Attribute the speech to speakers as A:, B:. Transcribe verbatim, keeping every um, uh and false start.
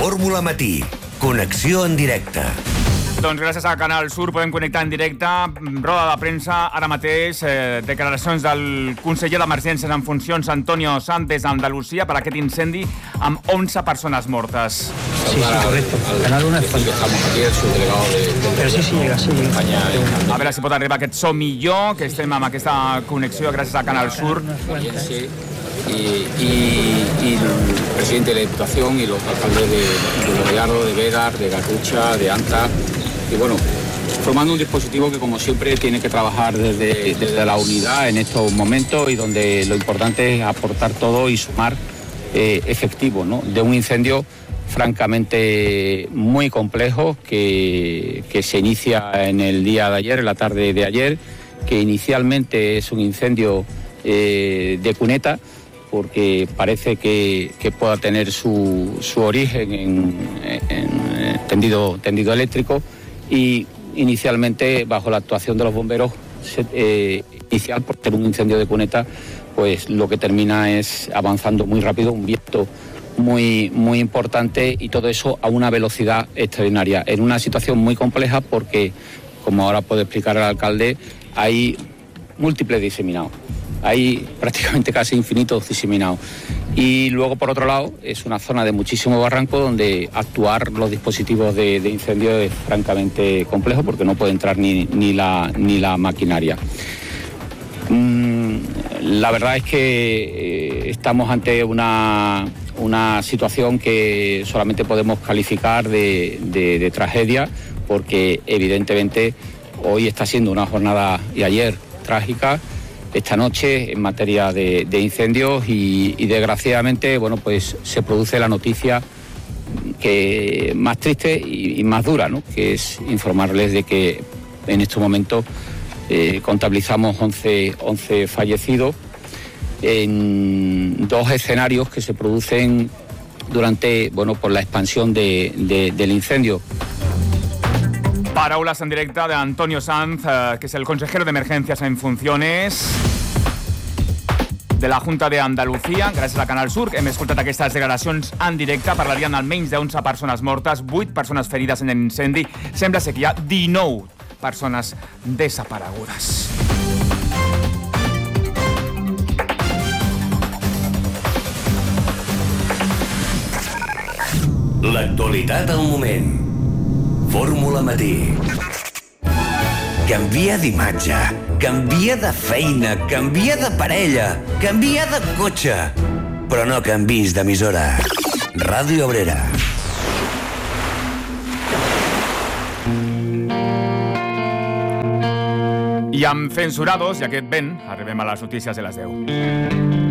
A: Fórmula Matí. Connexió en directe.
B: Doncs gràcies a Canal Sur podem connectar en directe. Roda de premsa, ara mateix, eh, declaracions del conseller d'Emergències en funcions, Antonio Sanz, des d'Andalusia, per aquest incendi amb onze persones mortes.
C: Sí, sí, correcto. Canal uno es
D: Estamos aquí, el subdelegado de, de
C: Pero sí, sí, llega, sí, llega.
B: A veure si pot arribar aquest so millor, que estem amb aquesta connexió gràcies a Canal Sur.
D: Sí. Y, y, y el presidente de la Diputación y los alcaldes de, de Loreardo, de Bédar, de Garrucha, de Anta. Y bueno, formando un dispositivo que, como siempre, tiene que trabajar desde, desde la unidad en estos momentos y donde lo importante es aportar todo y sumar eh, efectivo, ¿no? De un incendio francamente muy complejo que, que se inicia en el día de ayer, en la tarde de ayer, que inicialmente es un incendio eh, de cuneta, porque parece que, que pueda tener su, su origen en, en tendido, tendido eléctrico, y inicialmente, bajo la actuación de los bomberos, se, eh, inicial por ser un incendio de cuneta, pues lo que termina es avanzando muy rápido, un viento muy, muy importante, y todo eso a una velocidad extraordinaria, en una situación muy compleja porque, como ahora puede explicar el alcalde, hay múltiples diseminados. Hay prácticamente casi infinitos diseminados. Y luego, por otro lado, es una zona de muchísimo barranco donde actuar los dispositivos de, de incendio es francamente complejo porque no puede entrar ni, ni, la, ni la maquinaria. Mm, la verdad es que eh, estamos ante una, una situación que solamente podemos calificar de, de, de tragedia, porque evidentemente hoy está siendo una jornada, y ayer, trágica, esta noche en materia de, de incendios, y, y desgraciadamente, bueno, pues se produce la noticia que más triste y, y más dura, ¿no? Que es informarles de que en estos momentos eh, contabilizamos once, once fallecidos en dos escenarios que se producen durante, bueno, por la expansión de, de, del incendio.
B: Paraules en directe d'Antonio Sanz, eh, que és el consejero d'Emergències en funciones de la Junta de Andalucía. Gràcies a Canal Sur hem escoltat aquestes declaracions en directe. Parlarien almenys d'onze persones mortes, vuit persones ferides en l'incendi. Sembla ser que hi ha dinou persones desaparegudes.
A: L'actualitat al moment. Fórmula Matí. Canvia d'imatge, canvia de feina, canvia de parella, canvia de cotxe, però no canvis d'emissora. Ràdio Obrera.
B: I amb Censurados i aquest vent arribem a les notícies de les deu.